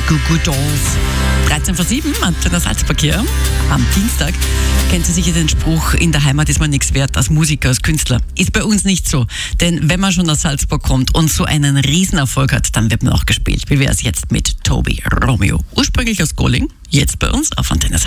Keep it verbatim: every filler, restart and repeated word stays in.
Goo Goo Dolls. dreizehn vor sieben, Antenne Salzburg hier. Am Dienstag kennt Sie sicher den Spruch, in der Heimat ist man nichts wert als Musiker, als Künstler. Ist bei uns nicht so. Denn wenn man schon aus Salzburg kommt und so einen Riesenerfolg hat, dann wird man auch gespielt. Wie wäre es jetzt mit Toby Romeo? Ursprünglich aus Golling, jetzt bei uns auf Antenne Salzburg.